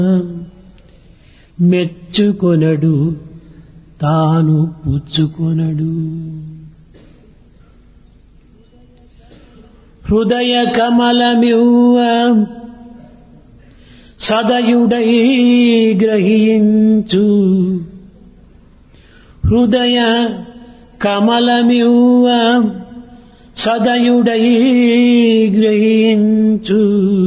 మెచ్చుకొనడు తాను పుచ్చుకొనడు. హృదయ కమలమివ్వ సదయుడై గ్రహించు. హృదయ కమలమివ్వ సదయుడై గ్రహించు.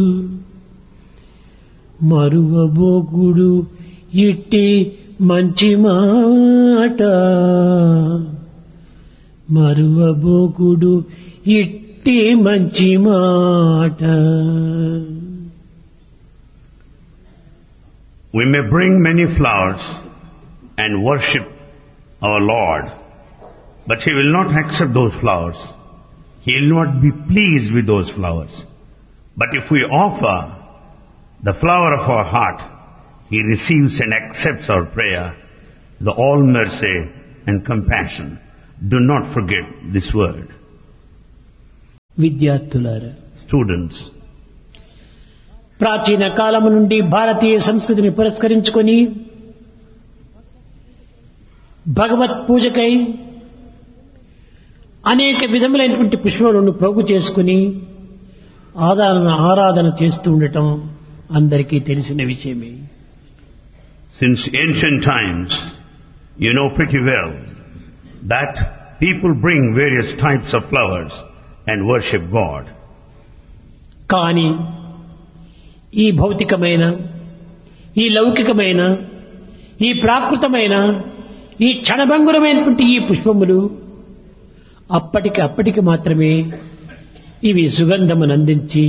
మరువబోకుడు ఇట్టి మంచి మాట. మరువబోకుడు ఇట్టి మంచి మాట. We may bring many flowers and worship our Lord, but He will not accept those flowers. He will not be pleased with those flowers. But if we offer the flower of our heart, He receives and accepts our prayer, the all mercy and compassion. Do not forget this word. విద్యార్థులారా, Students, ప్రాచీన కాలము నుండి భారతీయ సంస్కృతిని పురస్కరించుకొని భగవత్ పూజకై అనేక విధములైనటువంటి పుష్పములను ప్రోగు చేసుకుని ఆరాధన చేస్తూ ఉండటం అందరికీ తెలిసిన విషయమే. since ancient times, you know pretty well that people bring various types of flowers and worship God. కానీ ఈ భౌతికమైన, ఈ లౌకికమైన, ఈ ప్రాకృతమైన, ఈ క్షణభంగురమైనటువంటి ఈ పుష్పములు అప్పటికి మాత్రమే ఇవి సుగంధమునందించి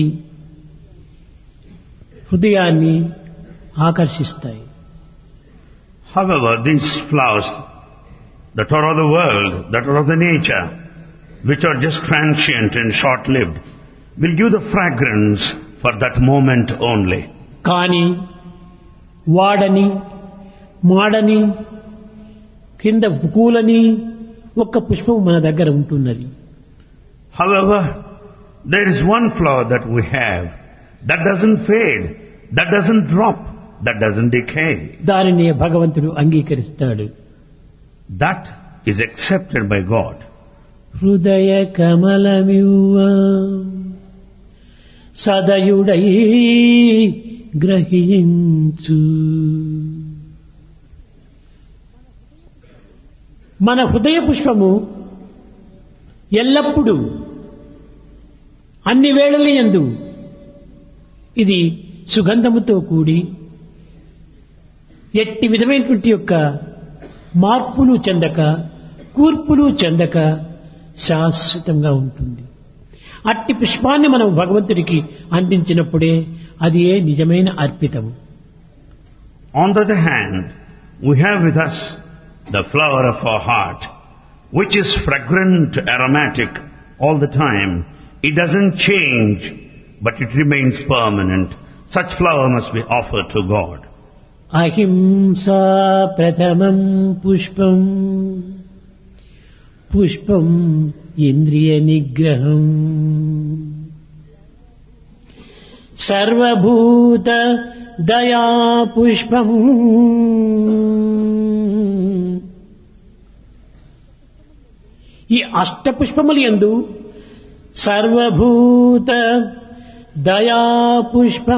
హృదయాన్ని ఆకర్షిస్తాయి. However, these flowers that are of the world, that are of the nature, which are just transient and short-lived, will give the fragrance for that moment only. కానీ వాడని, మాడని, కింద కూలని ఒక్క పుష్పం మన దగ్గర ఉంటున్నది. However, there is one flower that we have that doesn't fade, that doesn't drop, that doesn't decay. దానిని భగవంతుడు అంగీకరిస్తాడు. That is accepted by God. హృదయ కమలమివ్వ సదయుడై గ్రహించు. మన హృదయ పుష్పము ఎల్లప్పుడూ అన్ని వేళల యందు ఇది సుగంధముతో కూడి ఎట్టి విధమైనటువంటి యొక్క మార్పులు చెందక, కూర్పులు చెందక శాశ్వతంగా ఉంటుంది. అట్టి పుష్పాన్ని మనం భగవంతుడికి అందించినప్పుడే అది నిజమైన అర్పితం. On the other hand, we have with us the flower of our heart, which is fragrant, aromatic all the time. It doesn't change, but it remains permanent. Such flower must be offered to God. అహింసా ప్రథమం పుష్పం, పుష్పం ఇంద్రియ నిగ్రహం, సర్వభూత దయా పుష్పం, ఈ అష్టపుష్పములు యందు సర్వభూత దయా పుష్పం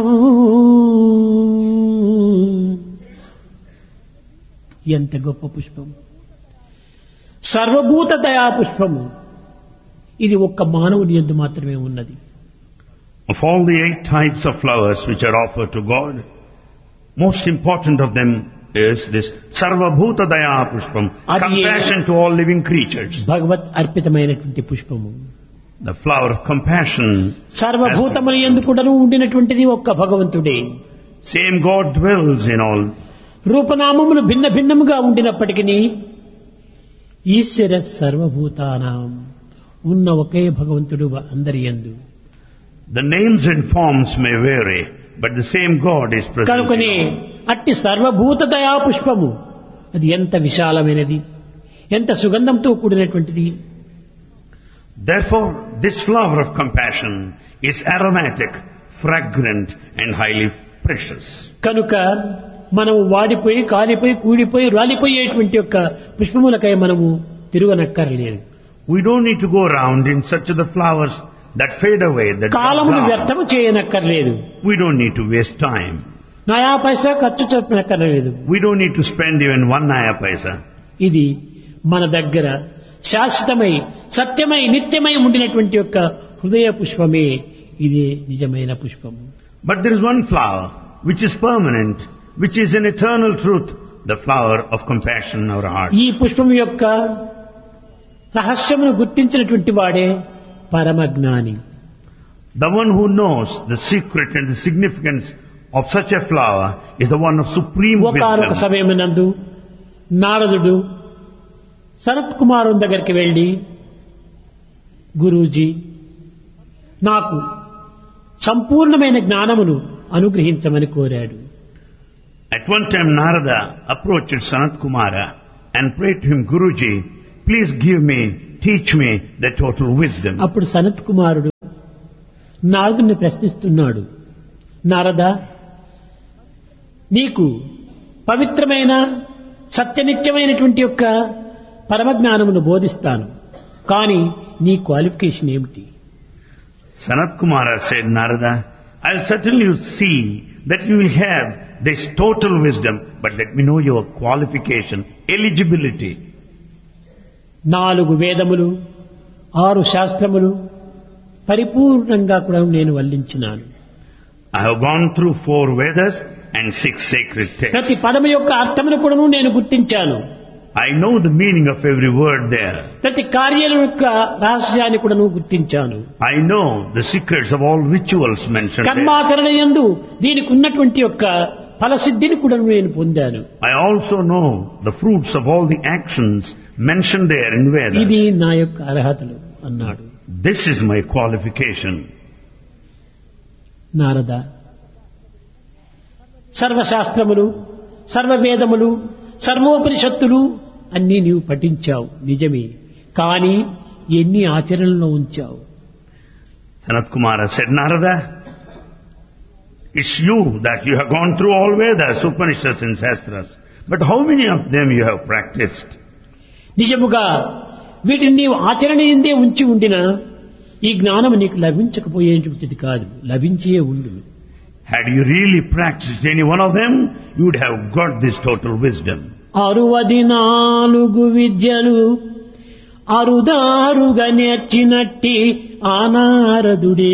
ఎంత గొప్ప పుష్పం! సర్వభూత దయా పుష్పము ఇది ఒక్క మానవుని యందు మాత్రమే ఉన్నది. Of all the 8 types of flowers which are offered to God, most important of them is this Sarvabhuta Daya Pushpam, compassion to all living creatures. భగవత్ అర్పితమైనటువంటి పుష్పము. The flower of compassion. సర్వభూతముల యందు కూడాను ఉండినటువంటిది ఒక్క భగవంతుడే. Same God dwells in all. రూపనామములు భిన్న భిన్నముగా ఉండినప్పటికీ ఈశ్వర సర్వభూతానాం ఉన్న ఒకే భగవంతుడు అందరి యందు. The names and forms may vary, but the same God is present. కనుకనే అట్టి సర్వభూత దయా పుష్పము అది ఎంత విశాలమైనది, ఎంత సుగంధంతో కూడినటువంటిది. Therefore, this flower of compassion is aromatic, fragrant and highly precious. కనుక మనము వాడిపోయి కాలిపోయి కూడిపోయి రాలిపోయేటువంటి యొక్క పుష్పములకై మనము తిరుగనక్కర్లేదు. We don't need to go around in search of the flowers that fade away, that కాలమును die. వ్యర్థము చేయనక్కర్లేదు. We don't need to waste time. నయా పైసా ఖర్చు చెప్పనక్కర్లేదు. We don't need to spend even 1 naya paisa. ఇది మన దగ్గర శాశ్వతమై సత్యమై నిత్యమై ఉండినటువంటి యొక్క హృదయ పుష్పమే ఇది నిజమైన పుష్పము. But there is one flower which is permanent, which is an eternal truth, the flower of compassion in our heart. ఈ పుష్పం యొక్క రహస్యమును గుర్తించినటువంటి వాడే పరమజ్ఞాని. The one who knows the secret and the significance of such a flower is the one of supreme ఒకనొక wisdom. సమయమునందు నారదుడు సనత్ కుమారుని దగ్గరికి వెళ్ళి, గురూజీ నాకు సంపూర్ణమైన జ్ఞానమును అనుగ్రహించమని కోరాడు. At one time Narada approached Sanat Kumara and prayed to him, Guruji, please teach me the total wisdom. అప్పుడు సనత్ కుమారుడు నారదుని ప్రశ్నిస్తున్నాడు, నారదా, నీకు పవిత్రమైన సత్యనిత్యమైనటువంటి యొక్క పరమజ్ఞానమును బోధిస్తాను, కానీ నీ క్వాలిఫికేషన్ ఏమిటి? Sanat Kumara said, Narada, I'll certainly see that you will have this total wisdom, but let me know your qualification, eligibility. 4 వేదములు 6 శాస్త్రములు పరిపూర్ణంగా కూడా నేను వల్లించినాను. I have gone through 4 Vedas and 6 sacred texts. ప్రతి పదము యొక్క అర్థమును కూడా నేను గుర్తించాను. I know the meaning of every word there. ప్రతి కార్యాల యొక్క రహస్యాన్ని కూడా గుర్తించాను. I know the secrets of all rituals mentioned there. కర్మాచరణ యందు దీనికి ఉన్నటువంటి యొక్క ఫలసిద్ధిని కూడా నేను పొందాను. I also know the fruits of all the actions mentioned there in Vedas. ఇది నా యొక్క అర్హతలు అన్నాడు. This is my qualification. Narada, సర్వశాస్త్రములు సర్వవేదములు సర్వోపనిషత్తులు అన్నీ నీవు పఠించావు నిజమే, కానీ ఎన్ని ఆచరణలో ఉంచావు? Sanat Kumara said, Narada, it's you that you have gone through all Vedas, Upanishads and Shastras. But how many of them you have practiced? నిజముగా వీటిని నీవు ఆచరణ ఎందే ఉంచి ఉండినా ఈ జ్ఞానం నీకు లభించకపోయేటువంటిది కాదు, లభించే ఉండు. Had you really practiced any one of them, you would have got this total wisdom. 64 విద్యలు అరుదారుగా నేర్చినట్టి ఆనారదుడే,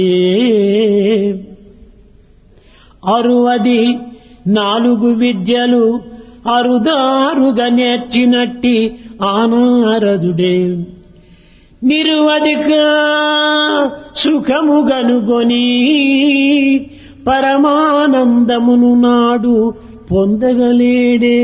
64 విద్యలు అరుదారుగా నేర్చినట్టి ఆనారదుడే, నిరువధిక సుఖము గనుగొని పరమానందమును నాడు పొందగలేడే.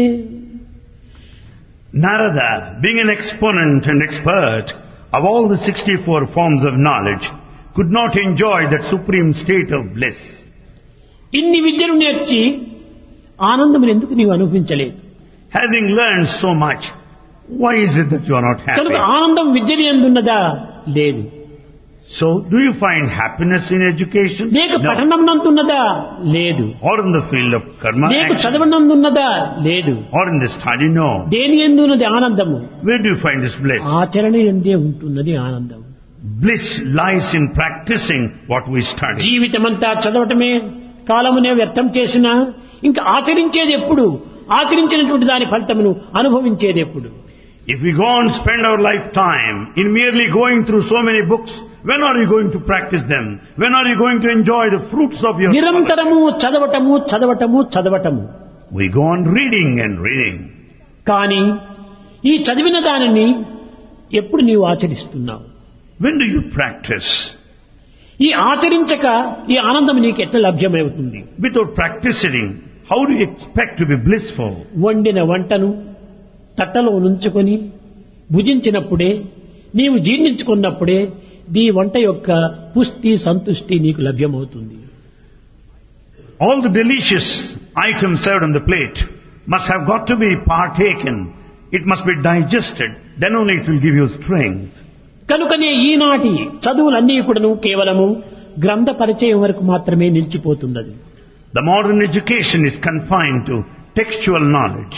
Narada, being an exponent and expert of all the 64 forms of knowledge, could not enjoy that supreme state of bliss. ఇన్ని విద్యలు నేర్చి ఆనందమును ఎందుకు నీవు అనుభవించలేదు? Having learned so much, why is it that you are not happy? కనుక ఆనందం విద్యలు ఎందున్నదా? లేదు. So, do you find happiness in education? లేక No. పఠనంతున్నదా? లేదు. Or in the field of karma లేక action? చదవనందున్నదా? లేదు. Or in the study? No. దేని ఎందున్నది ఆనందము? Where do you find this bliss? ఆచరణ ఎందే ఉంటున్నది ఆనందం. Bliss lies in practicing what we study. జీవితమంతా చదవటమే కాలమునే వ్యర్థం చేసినా ఇంకా ఆచరించేది ఎప్పుడు? ఆచరించినటువంటి దాని ఫలితమును అనుభవించేది ఎప్పుడు? If we go and spend our lifetime in merely going through so many books, when are you going to practice them? When are you going to enjoy the fruits of your study? నిరంతరము చదవటము చదవటము చదవటము. We go on reading and reading. కానీ ఈ చదివిన దానిని ఎప్పుడు నీవు ఆచరిస్తున్నావు? When do you practice? ఈ ఆచరించక ఈ ఆనందం నీకు ఎట్లా లభ్యమవుతుంది? Without practicing, how do you expect to be blissful? వండిన వంటను తట్టలో నుంచుకొని భుజించినప్పుడే నీవు జీర్ణించుకున్నప్పుడే ఈ వంట యొక్క పుష్టి సంతుష్టి నీకు లభ్యమవుతుంది. All the delicious items served on the plate must have got to be partaken. It must be digested. Then only it will give you strength. కనుకనే ఈనాటి చదువులన్నీ కూడాను కేవలము గ్రంథ పరిచయం వరకు మాత్రమే నిలిచిపోతున్నది. The modern education is confined to textual knowledge.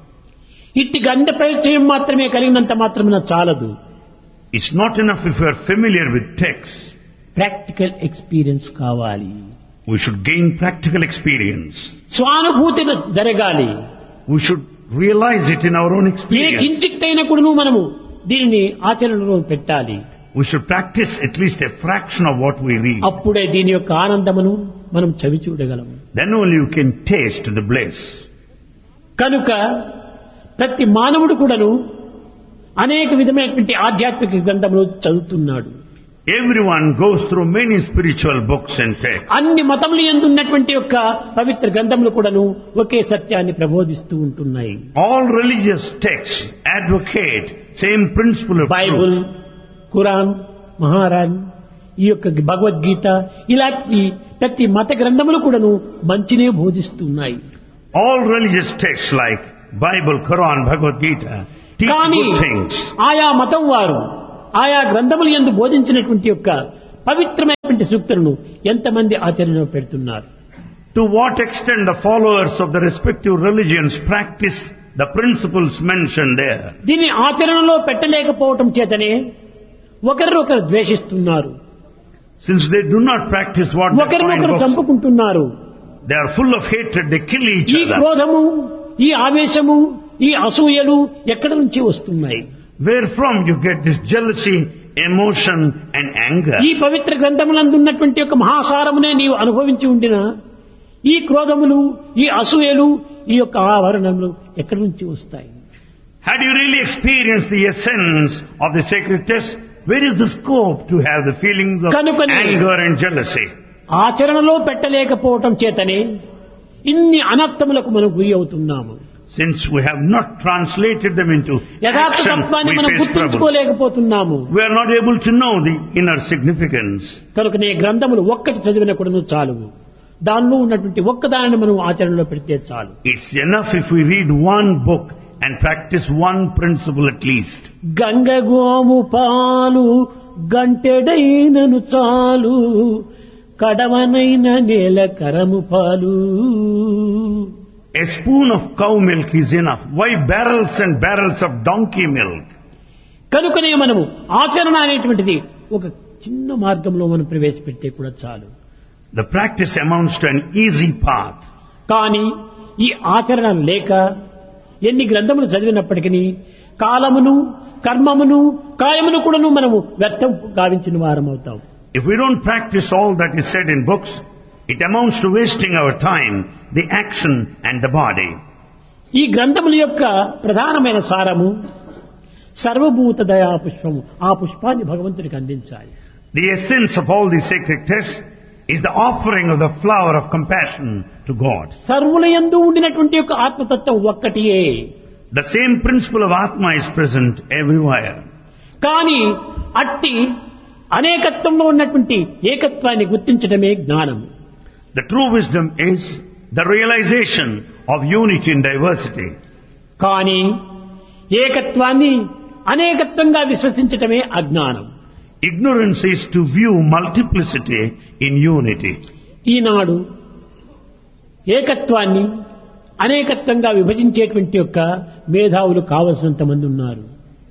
ఇట్టి గంట పరిచయం మాత్రమే కలిగినంత మాత్రమే చాలదు. It's not enough if you are familiar with text. Practical experience కావాలి. We should gain practical experience. స్వానుభూతి జరగాలి. We should realize it in our own A experience. కించిత్తైనా కూడాను మనము దీనిని ఆచరణలో పెట్టాలి. We should practice at least a fraction of what we read. అప్పుడే దీని యొక్క ఆనందమును మనం చవి చూడగలము. Then only you can taste the bliss. కనుక ప్రతి మానవుడు కూడాను అనేక విధమైనటువంటి ఆధ్యాత్మిక గ్రంథములు చదువుతున్నాడు. Everyone goes through many spiritual books and texts. అన్ని మతములు యందు ఉన్నటువంటి యొక్క పవిత్ర గ్రంథములు కూడాను ఒకే సత్యాన్ని ప్రబోధిస్తూ ఉంటున్నాయి. All religious texts advocate same principle of Bible, truth. Quran, మహారాన్, ఈ యొక్క భగవద్గీత ఇలాంటి ప్రతి మత గ్రంథములు కూడాను మంచినే బోధిస్తున్నాయి. All religious texts like Bible, Quran, Bhagavad Gita teach కానీ good things. ఆయా మతం వారు ఆయా గ్రంథములు యందు బోధించినటువంటి యొక్క పవిత్రమైనటువంటి సూక్తులను ఎంతమంది ఆచరణలో పెడుతున్నారు? To what extent the followers of the respective religions practice the principles mentioned there? దీన్ని ఆచరణలో పెట్టలేకపోవటం చేతనే ఒకరినొకరు ద్వేషిస్తున్నారు, Since they do not practice what they find ఒకరినొకరు books, చంపుకుంటున్నారు. they are full of hatred, they kill each ఈ other. క్రోధము, ఈ ఆవేశము, ఈ అసూయలు ఎక్కడి నుంచి వస్తున్నాయి? Where from you get this jealousy, emotion and anger? ఈ పవిత్ర గ్రంథములందు ఉన్నటువంటి యొక్క మహాసారమునే నీవు అనుభవించి ఉండిన ఈ క్రోధములు, ఈ అసూయలు, ఈ యొక్క ఆవరణములు ఎక్కడి నుంచి వస్తాయి? Had you really experienced the essence of the sacred text, where is the scope to have the feelings of కనుకనే anger and jealousy? ఆచరణలో పెట్టలేకపోవటం చేతనే ఇన్ని అనర్థములకు మనం గురి అవుతున్నాము. Since we have not translated them into యథార్థ action, తత్వాన్ని we మనం face troubles. గుర్తించుకోలేకపోతున్నాము. We are not able to know the inner significance. కనుకనే గ్రంథములు ఒక్కటి చదివిన కూడా చాలు, దానిలో ఉన్నటువంటి ఒక్కదానిని మనం ఆచరణలో పెడితే చాలు. It's enough if we read one book and practice one principle at least. Ganga Gomoh పాలు గంటెడైనను చాలు, కడవనైన నేల కరము పాలు. A spoon of cow milk is enough. Why barrels and barrels of donkey milk? కనుకనే మనము ఆచరణ అనేటువంటిది ఒక చిన్న మార్గంలో మనం ప్రవేశపెడితే కూడా చాలు. The practice amounts to an easy path. కానీ ఈ ఆచరణ లేక ఎన్ని గ్రంథములు చదివినప్పటికీ కాలమును, కర్మమును, కాయమును కూడాను మనము వ్యర్థం గావించిన వారం అవుతాం. If we don't practice all that is said in books, it amounts to wasting our time, the action and the body. ఈ గ్రంథముల యొక్క ప్రధానమైన సారము సర్వభూత దయా పుష్పము. ఆ పుష్పాన్ని భగవంతుడికి అందించాలి. The essence of all these sacred texts is the offering of the flower of compassion to God. సర్వుల యందు ఉండినటువంటి యొక్క ఆత్మతత్వం ఒక్కటియే. The same principle of Atma is present everywhere. కానీ అట్టి అనేకత్వంలో ఉన్నటువంటి ఏకత్వాన్ని గుర్తించడమే జ్ఞానం. The true wisdom is the realization of unity in diversity. కానీ ఏకత్వాన్ని అనేకత్వంగా విశ్వసించటమే అజ్ఞానం. Ignorance is to view multiplicity in unity. ఈనాడు ఏకత్వాన్ని అనేకత్వంగా విభజించేటువంటి యొక్క మేధావులు కావలసినంత మంది ఉన్నారు.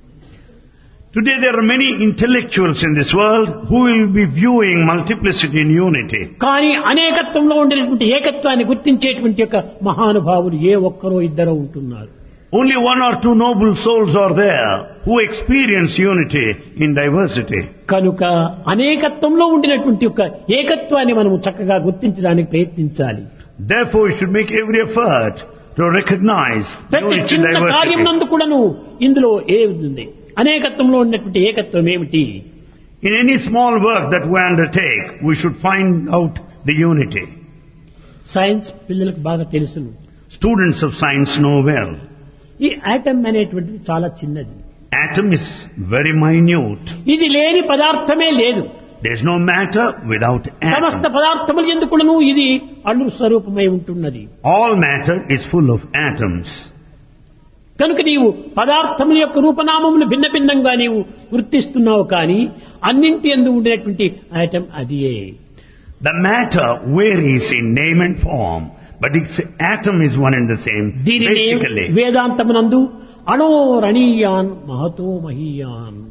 Today there are many intellectuals in this world who will be viewing multiplicity in unity. కానీ అనేకత్వంలో ఉండేటువంటి ఏకత్వాన్ని గుర్తించేటువంటి యొక్క మహానుభావులు ఏ ఒక్కరో ఇద్దరో ఉంటున్నారు. Only one or two noble souls are there who experience unity in diversity. కనుక అనేకత్వంలో ఉండినటువంటి యొక్క ఏకత్వాన్ని మనము చక్కగా గుర్తించడానికి ప్రయత్నించాలి. Therefore we should make every effort to recognize ప్రతి unity in చిన్న కార్యం diversity. నందు కూడాను ఇందులో ఏముంది, అనేకత్వంలో ఉన్నటువంటి ఏకత్వం ఏమిటి? In any small work that we undertake, we should find out the unity. Science పిల్లలకు బాగా తెలుసును. Students of science know well. ఈ ఆటమ్ అనేటువంటిది చాలా చిన్నది. Atom is very minute. ఇది లేని పదార్థమే లేదు. There is no matter without సమస్త atom. పదార్థములు ఎందుకును ఇది అణు స్వరూపమై ఉంటున్నది. All matter is full of atoms. కనుక నీవు పదార్థముల యొక్క రూపనామములు భిన్న భిన్నంగా నీవు గుర్తిస్తున్నావు, కానీ అన్నింటి యందు ఉండేటువంటి ఆటం అదియే. The matter varies in name and form, but its atom is one and the same, దీనినే basically. వేదాంతమునందు అణోరణీయాన్ మహతో మహీయాన్.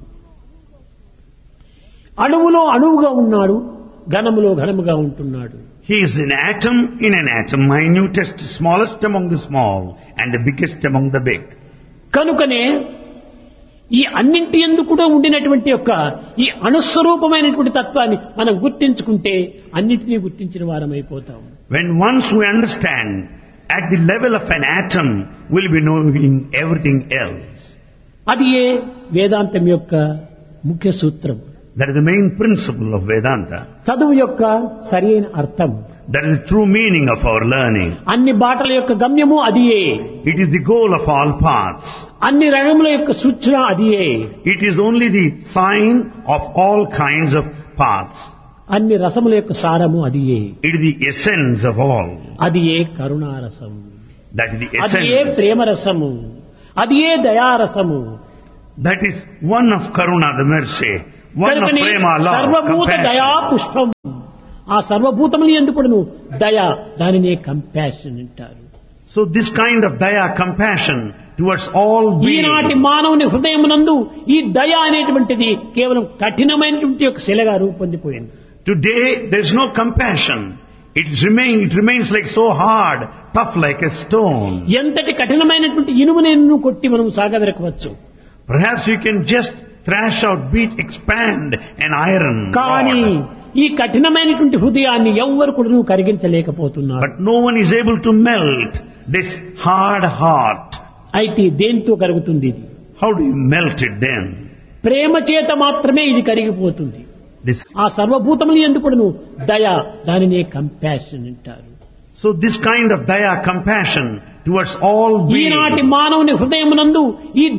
అణువులో అణువుగా ఉన్నాడు, ఘనములో ఘనముగా ఉంటున్నాడు. He is an atom in an atom, minutest, smallest among the small, and the biggest among the big. కనుకనే ఈ అన్నింటి యందు కూడా ఉండినటువంటి యొక్క ఈ అణుస్వరూపమైనటువంటి తత్వాన్ని మనం గుర్తించుకుంటే అన్నింటినీ గుర్తించిన వారమైపోతాం. When once we understand at the level of an atom, we'll be knowing everything else. అది ఏ వేదాంతం యొక్క ముఖ్య సూత్రం. That is the main principle of Vedanta. చదువు యొక్క సరైన అర్థం. That is the true meaning of our learning. అన్ని బాటల యొక్క గమ్యము అదియే. It is the goal of all paths. అన్ని రంగముల యొక్క సూచన అదియే. It is only the sign of all kinds of paths. అన్ని రసముల యొక్క సారము అదియే. It is the essence of all. అది ఏ కరుణారసం, That is the అది ఏ essence. ప్రేమరసము, అది ఏ దయారసము. That is one of Karuna, the mercy. One of కనుకనే Prema, love, సర్వభూత దయా compassion. పుష్పం. ఆ సర్వభూతములు ఎందుకును దయ, దానినే కంపాషన్ అంటారు. So this kind of daya, compassion towards all ఈనాటి beings. మానవుని హృదయమునందు ఈ దయ అనేటువంటిది కేవలం కఠినమైనటువంటి ఒక శిలగా రూపొందిపోయింది. Today there is no compassion. It remains like so hard, tough like a stone. ఎంతటి కఠినమైనటువంటి ఇనుమును కొట్టి మనం సాగదరకవచ్చు. Perhaps you can just thrash out, beat, expand an iron కానీ rod. ఈ కఠినమైనటువంటి హృదయాన్ని ఎవ్వరు కూడా కరిగించలేకపోతున్నారు. But no one is able to melt this hard heart. అయితే దేంతో కరుగుతుంది ఇది? How do you melt it then? ప్రేమ చేత మాత్రమే ఇది కరిగిపోతుంది. This, ఆ సర్వభూతములు ఎందుకును దయ, దానినే కంపాషన్ అంటారు. so this kind of daya, compassion towards all beings. ఈనాటి మానవుని హృదయమునందు ఈ